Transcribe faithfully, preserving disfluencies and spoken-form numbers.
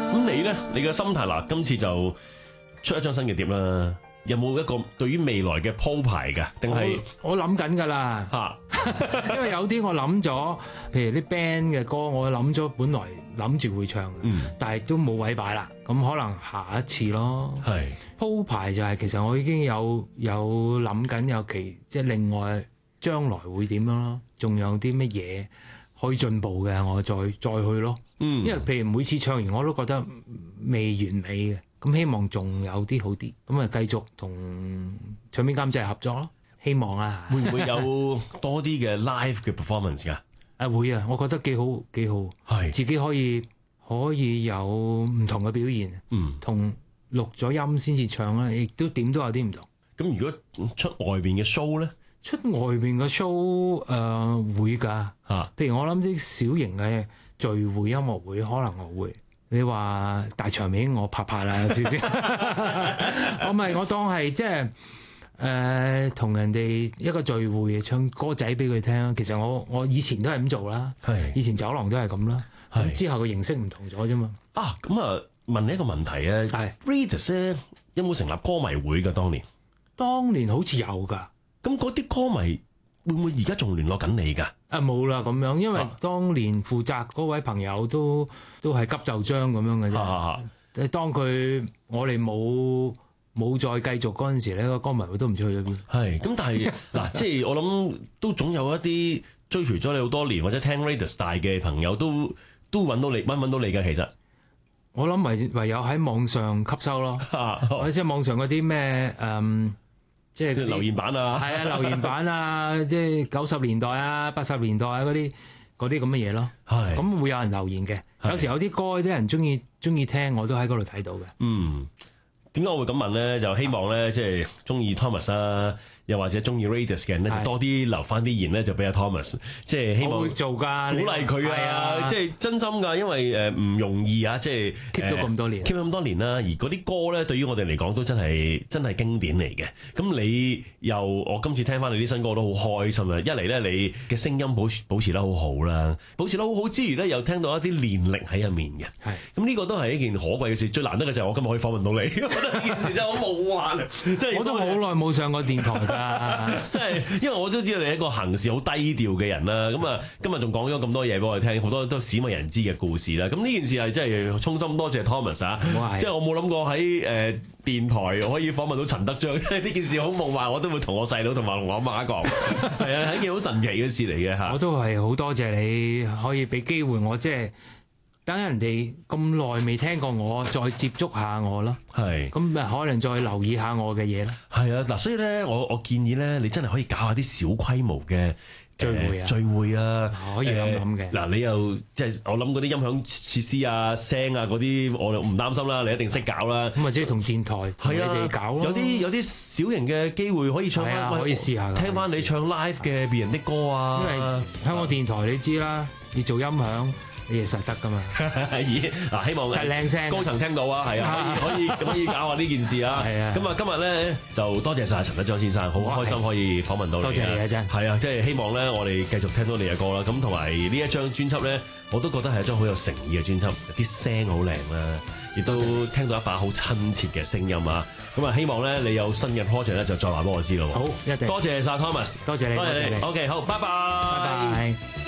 咁你咧，你嘅心態嗱，今次就出一張新嘅碟啦，有冇一個對於未來嘅鋪排㗎？定係我諗緊㗎啦嚇，因為有啲我諗咗，譬如啲 band 嘅歌，我諗咗本來諗住會唱嘅， 嗯， 但係都冇位擺啦，咁可能下一次咯。 係鋪排就係其實我已經有有諗緊有其即係另外將來會點樣咯，仲有啲乜嘢可以進步嘅，我再再去咯。 嗯， 因為譬如每次唱完我都覺得未完美嘅，咁希望仲有啲好啲，咁啊繼續同唱片監製合作咯，希望啊。 會唔會有多啲嘅 live 嘅 performance 㗎？ 啊會啊，我覺得幾好幾好， 係自己可以可以有唔同嘅表現， 嗯， 同錄咗音先至唱啦，亦都點都有啲唔同。 咁如果出外邊嘅 show 咧？ 出外邊嘅 show 誒、呃、會㗎嚇， 譬如我諗啲小型嘅聚會、音樂會，可能我會。你話大場面，我拍拍啦少少。我咪我當係即係誒同人哋一個聚會，唱歌仔俾佢聽。其實我我以前都係咁做啦， 係以前走廊都係咁啦。咁之後個形式唔同咗啫嘛。 啊，咁啊問你一個問題啊，係 Raidas 咧有冇成立歌迷會㗎？當年當年好似有㗎。 咁嗰啲歌迷會唔會而家仲聯絡緊你㗎？ 啊冇啦咁樣，因為當年負責嗰位朋友都都係急就章咁樣嘅啫。 啊即係當佢我哋冇冇再繼續嗰陣時咧，個歌迷會都唔知去咗邊。 係咁，但係嗱，即係我諗都總有一啲追隨咗你好多年或者聽 Raidas 大嘅朋友都都揾到你，揾揾到你㗎。其實我諗唯唯有喺網上吸收咯，或者即係網上嗰啲咩誒。即係留言板啊， 係啊，留言板啊，即係九十年代啊、八十年代啊嗰啲嗰啲咁嘅嘢咯。係咁會有人留言嘅，有時有啲歌啲人中意中意聽，我都喺嗰度睇到嘅。 嗯，點解我會咁問咧？就希望咧，即係中意 Thomas 啊，又或者中意 Raidas 嘅人咧，就多啲留翻啲言咧，就俾阿 Thomas，即係希望我會做㗎， 鼓勵佢啊！即係真心㗎，因為誒唔容易啊，即係 keep 到咁多年 ，keep 咗咁多年啦。而嗰啲歌咧，對於我哋嚟講都真係真係經典嚟嘅。咁你又我今次聽翻你啲新歌都好開心啊！一嚟咧，你嘅聲音保保持得好好啦，保持得好好之餘咧，又聽到一啲練力喺入面嘅。係咁呢個都係一件可貴嘅事。最難得嘅就係我今日可以訪問到你，我覺得呢件事真係好夢幻啊！即係我都好耐冇上過電台㗎。 即係，因為我都知道你係一個行事好低調嘅人啦。咁啊，今日仲講咗咁多嘢俾我哋聽，好多都鮮為人知嘅故事啦。咁呢件事係真係衷心多謝 Thomas 啊！即係我冇諗過喺誒電台可以訪問到陳德章，呢件事好夢幻，我都會同我細佬同埋同我阿媽講。係啊，係一件好神奇嘅事嚟嘅嚇。 我都係好多謝你可以俾機會我，即係等人哋咁耐未聽過我，再接觸下我咯。 係咁咪可能再留意下我嘅嘢咯。 係啊，嗱，所以咧，我我建議咧，你真係可以搞下啲小規模嘅聚會啊，聚會啊， 可以咁諗嘅。 嗱，你又即係我諗嗰啲音響設施啊、聲啊嗰啲，我唔擔心啦，你一定識搞啦。 咁或者同電台同你哋搞咯。 有啲有啲小型嘅機會可以唱翻， 可以試下聽翻你唱 live 嘅別人的歌啊。 因為香港電台你知啦，要做音響。你實得噶嘛？ 咦嗱，希望實靚聲， 高層聽到啊，係啊，可以可以可以搞下呢件事啊。係啊，咁啊，今日咧就多謝晒陳德章先生，好開心可以訪問到你。多謝你啊，真係啊，即係希望咧，我哋繼續聽到你嘅歌啦。咁同埋呢一張專輯咧，我都覺得係一張好有誠意嘅專輯，啲聲好靚啦，亦都聽到一把好親切嘅聲音啊。咁啊，希望咧你有新嘅 project 咧，就再話俾我知咯。好，一定多謝晒 Thomas，多謝你，多謝你。OK，好，拜拜，拜拜。